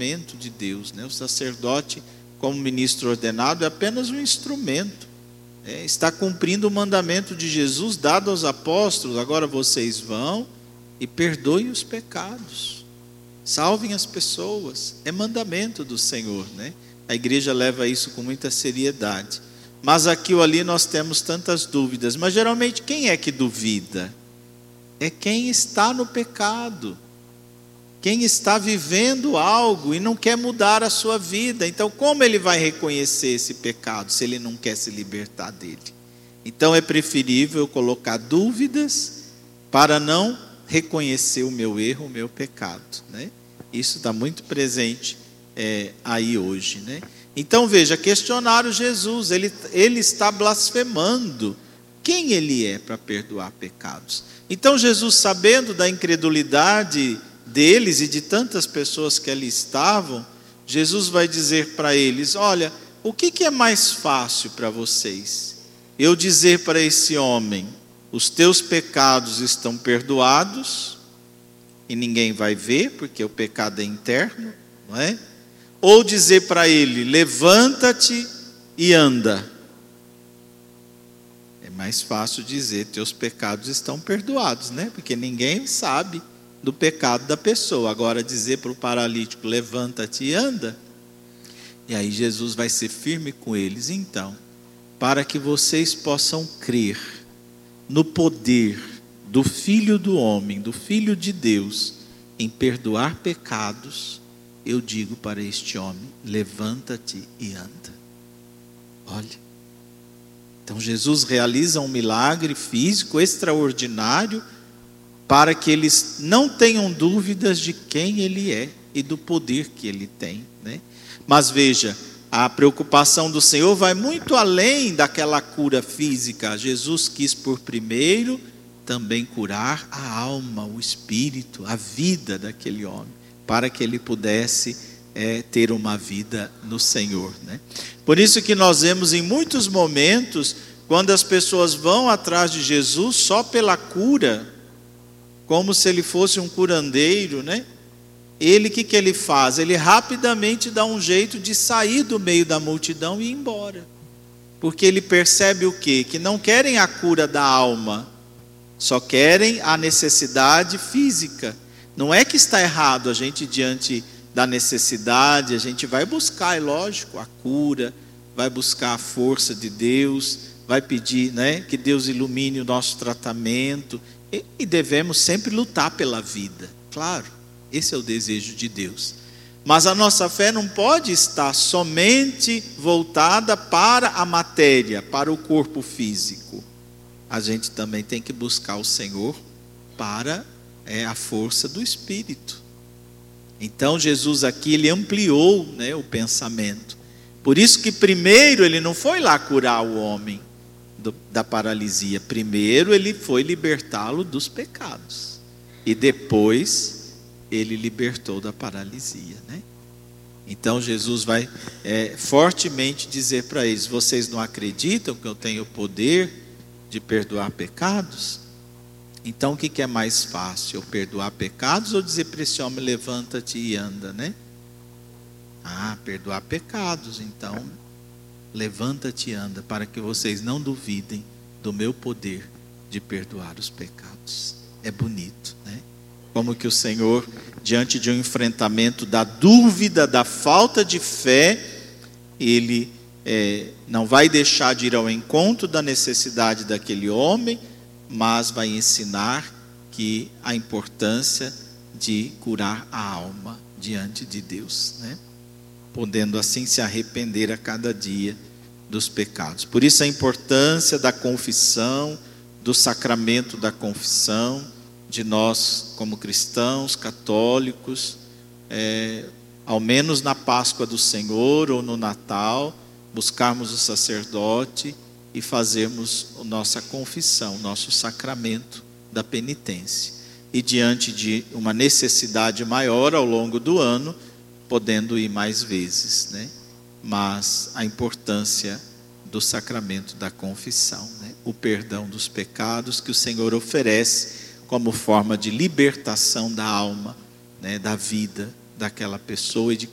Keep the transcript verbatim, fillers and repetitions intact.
instrumento de Deus, né? O sacerdote, como ministro ordenado, é apenas um instrumento. É, está cumprindo o mandamento de Jesus dado aos apóstolos. Agora vocês vão e perdoem os pecados, salvem as pessoas. É mandamento do Senhor, né? A igreja leva isso com muita seriedade. Mas aqui ou ali nós temos tantas dúvidas. Mas geralmente quem é que duvida? É quem está no pecado, quem está vivendo algo e não quer mudar a sua vida. Então, como ele vai reconhecer esse pecado se ele não quer se libertar dele? Então, é preferível colocar dúvidas para não reconhecer o meu erro, o meu pecado, né? Isso está muito presente é, aí hoje, né? Então, veja, questionaram Jesus, ele, ele está blasfemando. Quem ele é para perdoar pecados? Então, Jesus, sabendo da incredulidade deles e de tantas pessoas que ali estavam, Jesus vai dizer para eles: olha, o que, que é mais fácil para vocês? Eu dizer para esse homem: os teus pecados estão perdoados, e ninguém vai ver, porque o pecado é interno, não é? Ou dizer para ele: levanta-te e anda. É mais fácil dizer: teus pecados estão perdoados, né? Porque ninguém sabe do pecado da pessoa. Agora, dizer para o paralítico: levanta-te e anda. E aí Jesus vai ser firme com eles. Então, para que vocês possam crer no poder do Filho do Homem, do Filho de Deus, em perdoar pecados, eu digo para este homem: levanta-te e anda. Olha, então Jesus realiza um milagre físico extraordinário para que eles não tenham dúvidas de quem ele é e do poder que ele tem, né? Mas veja, a preocupação do Senhor vai muito além daquela cura física. Jesus quis por primeiro também curar a alma, o espírito, a vida daquele homem, para que ele pudesse é, ter uma vida no Senhor, né? Por isso que nós vemos em muitos momentos, quando as pessoas vão atrás de Jesus só pela cura, como se ele fosse um curandeiro, né? Ele, o que, que ele faz? Ele rapidamente dá um jeito de sair do meio da multidão e ir embora. Porque ele percebe o quê? Que não querem a cura da alma, só querem a necessidade física. Não é que está errado a gente, diante da necessidade, a gente vai buscar, é lógico, a cura, vai buscar a força de Deus, vai pedir, né, que Deus ilumine o nosso tratamento, e, e devemos sempre lutar pela vida, claro, esse é o desejo de Deus. Mas a nossa fé não pode estar somente voltada para a matéria, para o corpo físico. A gente também tem que buscar o Senhor para é, a força do Espírito. Então Jesus aqui, ele ampliou, né, o pensamento. Por isso que primeiro ele não foi lá curar o homem do, da paralisia. Primeiro ele foi libertá-lo dos pecados. E depois ele libertou da paralisia, né? Então Jesus vai é, fortemente dizer para eles: vocês não acreditam que eu tenho o poder de perdoar pecados? Então o que, que é mais fácil? Eu perdoar pecados ou dizer para esse homem: levanta-te e anda, né? Ah, perdoar pecados. Então levanta-te e anda, para que vocês não duvidem do meu poder de perdoar os pecados. É bonito, né? Como que o Senhor, diante de um enfrentamento da dúvida, da falta de fé, Ele é, não vai deixar de ir ao encontro da necessidade daquele homem, mas vai ensinar que a importância de curar a alma diante de Deus, né? Podendo assim se arrepender a cada dia dos pecados. Por isso a importância da confissão, do sacramento da confissão, de nós como cristãos, católicos, é, ao menos na Páscoa do Senhor ou no Natal, buscarmos o sacerdote e fazermos a nossa confissão, nosso sacramento da penitência. E diante de uma necessidade maior ao longo do ano, podendo ir mais vezes, né? Mas a importância do sacramento da confissão, né? O perdão dos pecados que o Senhor oferece como forma de libertação da alma, né? Da vida daquela pessoa e de